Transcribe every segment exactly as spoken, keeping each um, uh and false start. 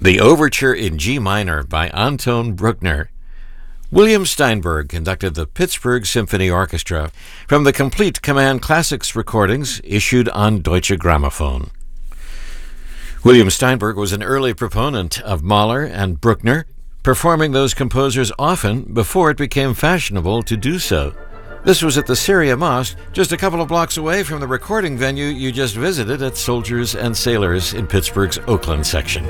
The Overture in G minor by Anton Bruckner. William Steinberg conducted the Pittsburgh Symphony Orchestra from the Complete Command Classics recordings issued on Deutsche Grammophon. William Steinberg was an early proponent of Mahler and Bruckner, performing those composers often before it became fashionable to do so. This was at the Syria Mosque, just a couple of blocks away from the recording venue you just visited at Soldiers and Sailors in Pittsburgh's Oakland section.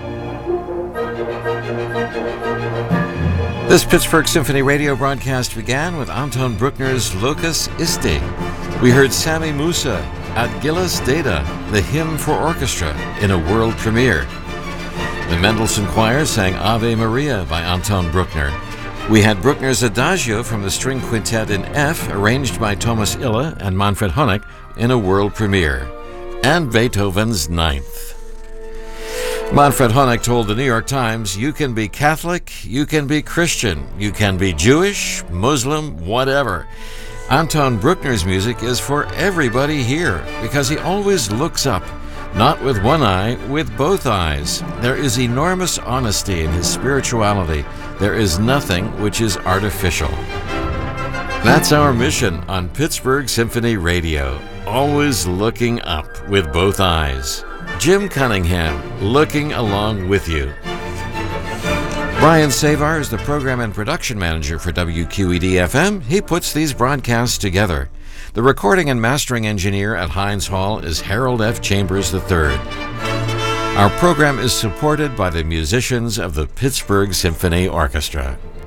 This Pittsburgh Symphony radio broadcast began with Anton Bruckner's Locus Iste. We heard Sami Musa at Gillis Data, the hymn for orchestra, in a world premiere. The Mendelssohn Choir sang Ave Maria by Anton Bruckner. We had Bruckner's Adagio from the String Quintet in F, arranged by Thomas Ille and Manfred Honeck, in a world premiere. And Beethoven's Ninth. Manfred Honeck told the New York Times, "You can be Catholic, you can be Christian, you can be Jewish, Muslim, whatever. Anton Bruckner's music is for everybody here because he always looks up, not with one eye, with both eyes. There is enormous honesty in his spirituality. There is nothing which is artificial." That's our mission on Pittsburgh Symphony Radio, always looking up with both eyes. Jim Cunningham, looking along with you. Brian Savar is the program and production manager for W Q E D F M. He puts these broadcasts together. The recording and mastering engineer at Heinz Hall is Harold F. Chambers the third. Our program is supported by the musicians of the Pittsburgh Symphony Orchestra.